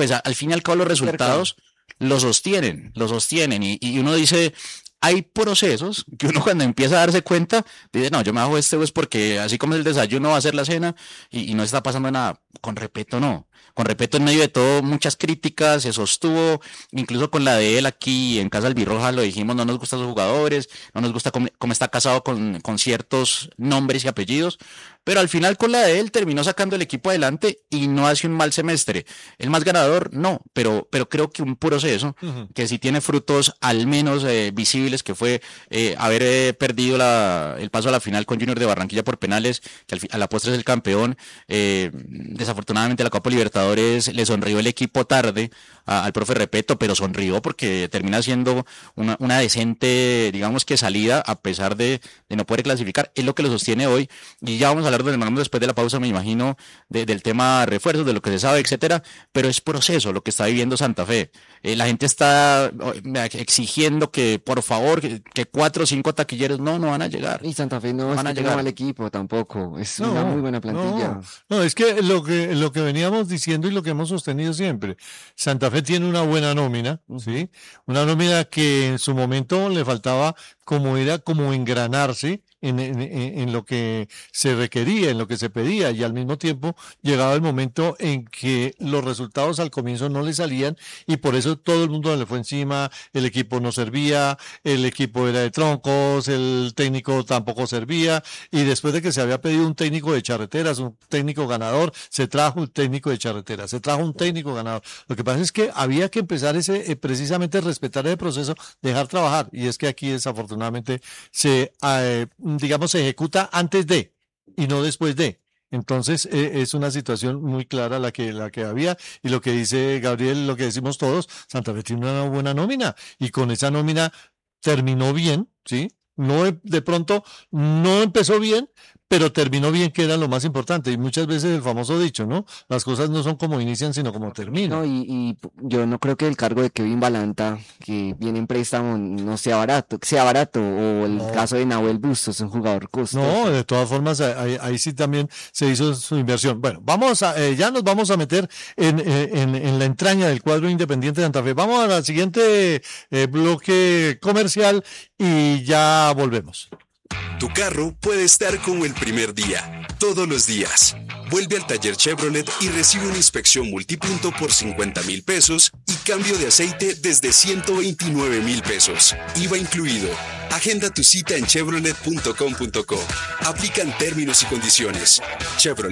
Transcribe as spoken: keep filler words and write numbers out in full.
pues a, al fin y al cabo los resultados lo sostienen, lo sostienen y, y uno dice, hay procesos que uno cuando empieza a darse cuenta, dice, no, yo me hago este pues porque así como el desayuno va a ser la cena y, y no está pasando nada. Con Repeto no. Con Repeto en medio de todo muchas críticas, se sostuvo, incluso con la de él aquí en Casa Albirroja lo dijimos, no nos gustan sus jugadores, no nos gusta cómo, cómo está casado con, con ciertos nombres y apellidos, pero al final con la de él terminó sacando el equipo adelante y no hace un mal semestre. El más ganador, no, pero, pero creo que un proceso uh-huh. que sí tiene frutos al menos eh, visibles, que fue eh, haber eh, perdido la, el paso a la final con Junior de Barranquilla por penales, que al, a la postre es el campeón. Eh, desafortunadamente la Copa Libertadores le sonrió el equipo tarde a, al profe Repeto, pero sonrió porque termina siendo una, una decente, digamos que salida, a pesar de, de no poder clasificar. Es lo que lo sostiene hoy, y ya vamos a hablar de Hernando después de la pausa, me imagino, de, del tema refuerzos, de lo que se sabe, etcétera, pero es proceso lo que está viviendo Santa Fe. Eh, la gente está exigiendo que, por favor, que, que cuatro o cinco taquilleros no, no van a llegar. Y Santa Fe no, no es que tenga mal equipo tampoco, es no, una muy buena plantilla. No, no, es que lo que lo que veníamos diciendo y lo que hemos sostenido siempre, Santa Fe tiene una buena nómina, ¿sí? Una nómina que en su momento le faltaba como era como engranarse en, en, en lo que se requería, en lo que se pedía, y al mismo tiempo llegaba el momento en que los resultados al comienzo no le salían y por eso todo el mundo le fue encima, el equipo no servía, el equipo era de troncos, el técnico tampoco servía, y después de que se había pedido un técnico de charreteras, un técnico ganador, se trajo un técnico de charreteras, se trajo un técnico ganador. Lo que pasa es que había que empezar ese, eh, precisamente respetar el proceso, dejar trabajar, y es que aquí desafortunadamente se, eh, digamos, se ejecuta antes de y no después de. Entonces eh, es una situación muy clara la que la que había, y lo que dice Gabriel, lo que decimos todos, Santa Fe tiene una buena nómina y con esa nómina terminó bien, ¿sí? No de pronto no empezó bien, pero terminó bien, que era lo más importante, y muchas veces el famoso dicho, ¿no? Las cosas no son como inician, sino como terminan. No, y, y yo no creo que el cargo de Kevin Balanta, que viene en préstamo, no sea barato, sea barato, o el no. caso de Nahuel Bustos, un jugador costoso. No, de todas formas, ahí, ahí sí también se hizo su inversión. Bueno, vamos a, eh, ya nos vamos a meter en, en, en la entraña del cuadro Independiente de Santa Fe. Vamos al siguiente eh, bloque comercial y ya volvemos. Tu carro puede estar como el primer día, todos los días. Vuelve al taller Chevrolet y recibe una inspección multipunto por cincuenta mil pesos y cambio de aceite desde ciento veintinueve mil pesos. I V A incluido. Agenda tu cita en chevrolet punto com punto co. Aplican términos y condiciones. Chevrolet.